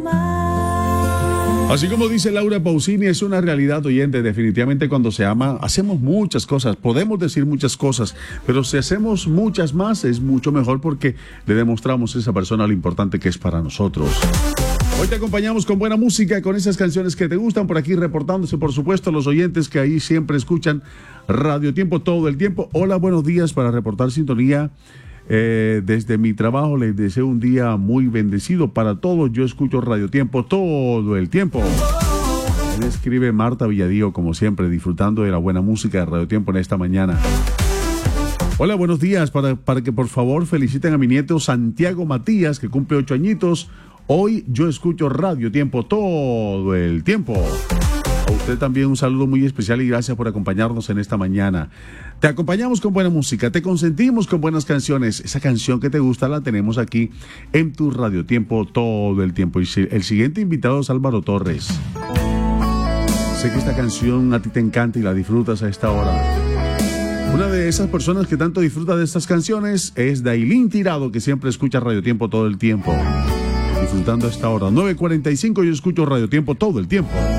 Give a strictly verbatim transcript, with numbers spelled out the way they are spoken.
Así como dice Laura Pausini, es una realidad, oyente. Definitivamente cuando se ama, hacemos muchas cosas, podemos decir muchas cosas, pero si hacemos muchas más es mucho mejor porque le demostramos a esa persona lo importante que es para nosotros. Hoy te acompañamos con buena música, con esas canciones que te gustan, por aquí reportándose, por supuesto, los oyentes que ahí siempre escuchan Radio Tiempo todo el tiempo. Hola, buenos días para reportar sintonía. Eh, desde mi trabajo les deseo un día muy bendecido para todos. Yo escucho Radio Tiempo todo el tiempo. Me escribe Marta Villadío, como siempre, disfrutando de la buena música de Radio Tiempo en esta mañana. Hola, buenos días, para, para que por favor feliciten a mi nieto Santiago Matías, que cumple ocho añitos. Hoy yo escucho Radio Tiempo todo el tiempo. A usted también un saludo muy especial y gracias por acompañarnos en esta mañana. Te acompañamos con buena música, te consentimos con buenas canciones. Esa canción que te gusta la tenemos aquí en tu Radio Tiempo todo el tiempo. Y el siguiente invitado es Álvaro Torres. Sé que esta canción a ti te encanta y la disfrutas a esta hora. Una de esas personas que tanto disfruta de estas canciones es Dailín Tirado, que siempre escucha Radio Tiempo todo el tiempo. Disfrutando a esta hora. nueve cuarenta y cinco, yo escucho Radio Tiempo todo el tiempo.